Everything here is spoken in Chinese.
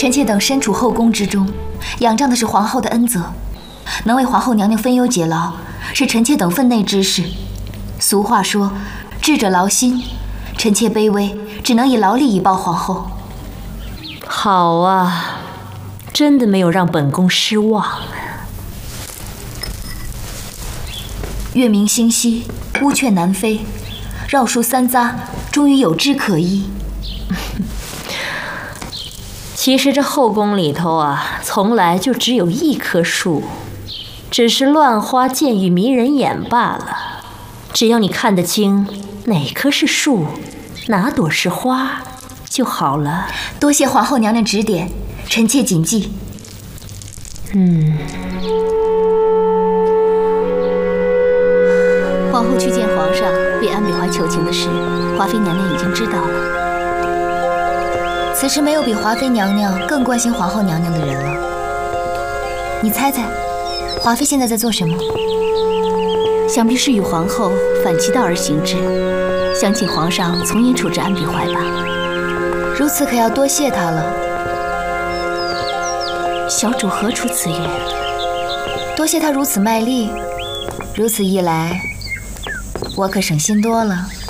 臣妾等身处后宫之中，仰仗的是皇后的恩泽，能为皇后娘娘分忧解劳，是臣妾等分内之事。俗话说，智者劳心，臣妾卑微，只能以劳力以报皇后。 好啊，真的没有让本宫失望。 月明星稀，乌鹊南飞，绕树三匝，终于有枝可依。 其实这后宫里头啊，从来就只有一棵树，只是乱花渐欲迷人眼罢了。只要你看得清哪棵是树，哪朵是花就好了。 多谢皇后娘娘指点，臣妾谨记。皇后去见皇上为安比怀求情的事，华妃娘娘已经知道了。此时没有比华妃娘娘更关心皇后娘娘的人了。你猜猜，华妃现在在做什么？想必是与皇后反其道而行之，想请皇上从严处置安比怀吧。如此可要多谢她了。小主何出此言？多谢她如此卖力，如此一来，我可省心多了。